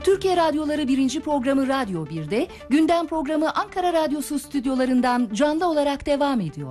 Türkiye Radyoları 1. programı Radyo 1'de, gündem programı Ankara Radyosu stüdyolarından canlı olarak devam ediyor.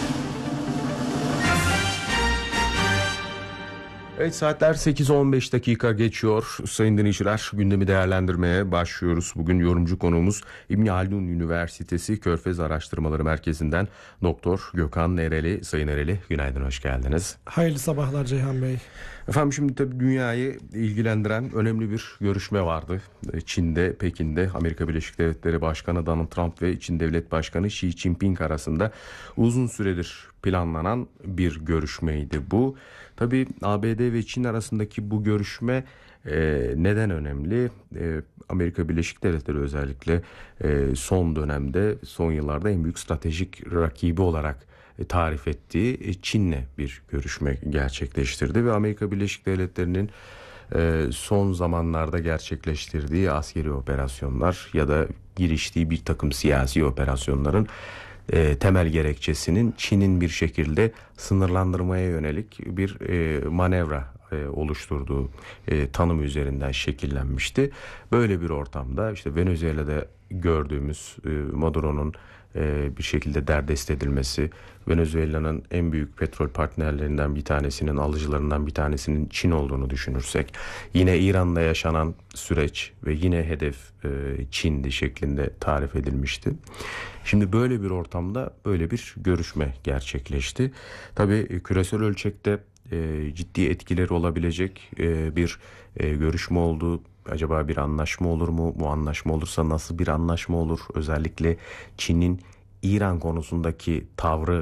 Evet, saatler 8:15 dakika geçiyor. Sayın dinleyiciler, gündemi değerlendirmeye başlıyoruz. Bugün yorumcu konuğumuz İbn Haldun Üniversitesi Körfez Araştırmaları Merkezi'nden Doktor Gökhan Ereli. Sayın Ereli, günaydın, hoş geldiniz. Hayırlı sabahlar Ceyhan Bey. Efendim, şimdi tabii dünyayı ilgilendiren önemli bir görüşme vardı. Çin'de, Pekin'de Amerika Birleşik Devletleri Başkanı Donald Trump ve Çin Devlet Başkanı Xi Jinping arasında uzun süredir planlanan bir görüşmeydi bu. Tabii ABD ve Çin arasındaki bu görüşme neden önemli? Amerika Birleşik Devletleri özellikle son dönemde, son yıllarda en büyük stratejik rakibi olarak tarif ettiği Çin'le bir görüşme gerçekleştirdi ve Amerika Birleşik Devletleri'nin son zamanlarda gerçekleştirdiği askeri operasyonlar ya da giriştiği bir takım siyasi operasyonların temel gerekçesinin Çin'in bir şekilde sınırlandırmaya yönelik bir manevra oluşturduğu tanım üzerinden şekillenmişti. Böyle bir ortamda işte Venezuela'da gördüğümüz Maduro'nun bir şekilde derdest edilmesi, Venezuela'nın en büyük petrol partnerlerinden bir tanesinin, alıcılarından bir tanesinin Çin olduğunu düşünürsek, yine İran'da yaşanan süreç ve yine hedef Çin'di şeklinde tarif edilmişti. Şimdi böyle bir ortamda böyle bir görüşme gerçekleşti. Tabii küresel ölçekte ciddi etkileri olabilecek bir görüşme oldu. Acaba bir anlaşma olur mu? Bu anlaşma olursa nasıl bir anlaşma olur? Özellikle Çin'in İran konusundaki tavrı